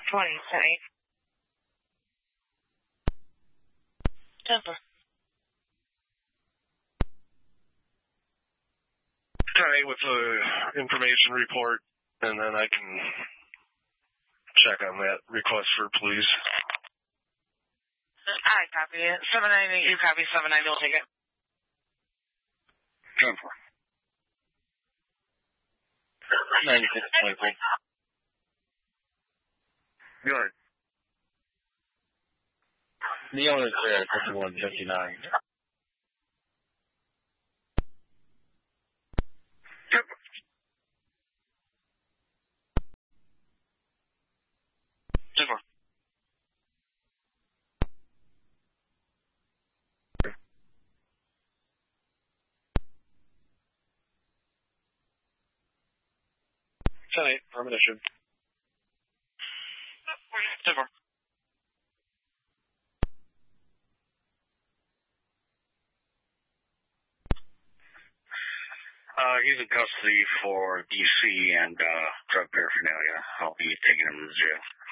20, 10-8. Temper. 10-8 with the information report, and then I can check on that request for police. I copy it. 798, you copy 790, we'll take it. 10-4. 96.3. Go ahead. The owner's there at 5159. Super. Ten-8, premonition. Super. He's in custody for DC and drug paraphernalia. I'll be taking him to jail.